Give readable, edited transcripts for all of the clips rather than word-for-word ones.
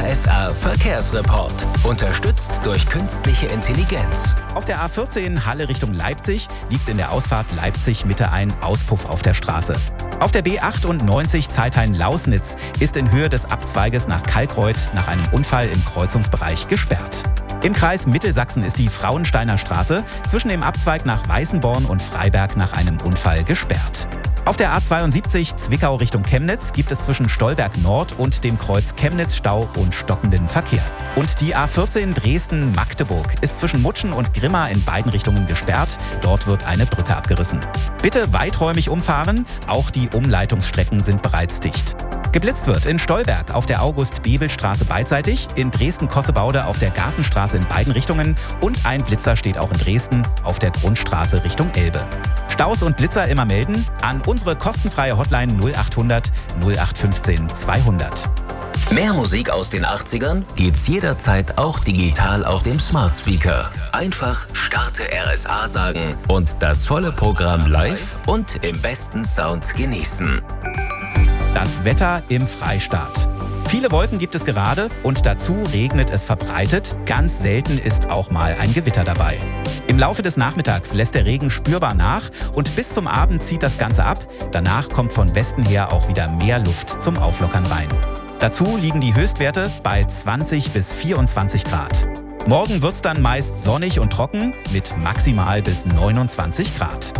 RSA Verkehrsreport. Unterstützt durch künstliche Intelligenz. Auf der A14 Halle Richtung Leipzig liegt in der Ausfahrt Leipzig-Mitte ein Auspuff auf der Straße. Auf der B98 Zeithain-Lausnitz ist in Höhe des Abzweiges nach Kalkreuth nach einem Unfall im Kreuzungsbereich gesperrt. Im Kreis Mittelsachsen ist die Frauensteiner Straße zwischen dem Abzweig nach Weißenborn und Freiberg nach einem Unfall gesperrt. Auf der A72 Zwickau Richtung Chemnitz gibt es zwischen Stolberg Nord und dem Kreuz Chemnitz Stau und stockenden Verkehr. Und die A14 Dresden-Magdeburg ist zwischen Mutschen und Grimma in beiden Richtungen gesperrt. Dort wird eine Brücke abgerissen. Bitte weiträumig umfahren, auch die Umleitungsstrecken sind bereits dicht. Geblitzt wird in Stolberg auf der August-Bebel-Straße beidseitig, in Dresden-Kossebaude auf der Gartenstraße in beiden Richtungen und ein Blitzer steht auch in Dresden auf der Grundstraße Richtung Elbe. Staus und Blitzer immer melden an unsere kostenfreie Hotline 0800 0815 200. Mehr Musik aus den 80ern gibt's jederzeit auch digital auf dem Smart Speaker. Einfach Starte RSA sagen und das volle Programm live und im besten Sound genießen. Das Wetter im Freistaat. Viele Wolken gibt es gerade und dazu regnet es verbreitet. Ganz selten ist auch mal ein Gewitter dabei. Im Laufe des Nachmittags lässt der Regen spürbar nach und bis zum Abend zieht das Ganze ab. Danach kommt von Westen her auch wieder mehr Luft zum Auflockern rein. Dazu liegen die Höchstwerte bei 20 bis 24 Grad. Morgen wird's dann meist sonnig und trocken mit maximal bis 29 Grad.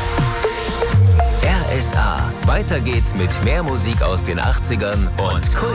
RSA. Weiter geht's mit mehr Musik aus den 80ern und Kult.